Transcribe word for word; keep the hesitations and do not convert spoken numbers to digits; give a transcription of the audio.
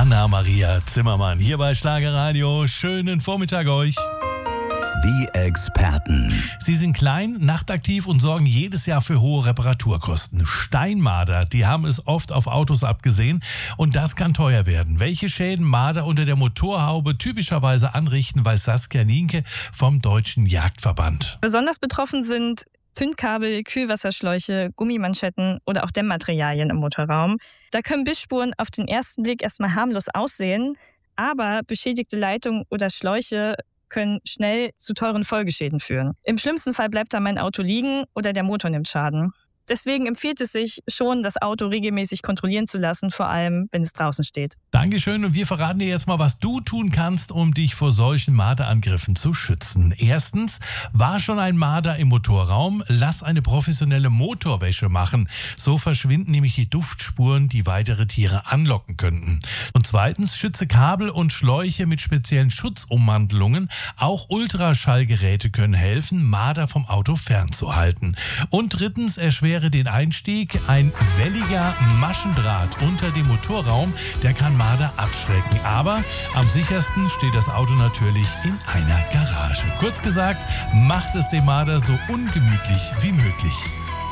Anna-Maria Zimmermann hier bei Schlagerradio. Schönen Vormittag euch. Die Experten. Sie sind klein, nachtaktiv und sorgen jedes Jahr für hohe Reparaturkosten. Steinmarder, die haben es oft auf Autos abgesehen und das kann teuer werden. Welche Schäden Marder unter der Motorhaube typischerweise anrichten, weiß Saskia Nienke vom Deutschen Jagdverband. Besonders betroffen sind Zündkabel, Kühlwasserschläuche, Gummimanschetten oder auch Dämmmaterialien im Motorraum. Da können Bissspuren auf den ersten Blick erstmal harmlos aussehen, aber beschädigte Leitungen oder Schläuche können schnell zu teuren Folgeschäden führen. Im schlimmsten Fall bleibt dann mein Auto liegen oder der Motor nimmt Schaden. Deswegen empfiehlt es sich schon, das Auto regelmäßig kontrollieren zu lassen, vor allem, wenn es draußen steht. Dankeschön und wir verraten dir jetzt mal, was du tun kannst, um dich vor solchen Marderangriffen zu schützen. Erstens, war schon ein Marder im Motorraum? Lass eine professionelle Motorwäsche machen. So verschwinden nämlich die Duftspuren, die weitere Tiere anlocken könnten. Und zweitens, schütze Kabel und Schläuche mit speziellen Schutzummantelungen. Auch Ultraschallgeräte können helfen, Marder vom Auto fernzuhalten. Und drittens, erschwere den Einstieg. Ein welliger Maschendraht unter dem Motorraum, der kann Marder abschrecken. Aber am sichersten steht das Auto natürlich in einer Garage. Kurz gesagt, macht es dem Marder so ungemütlich wie möglich.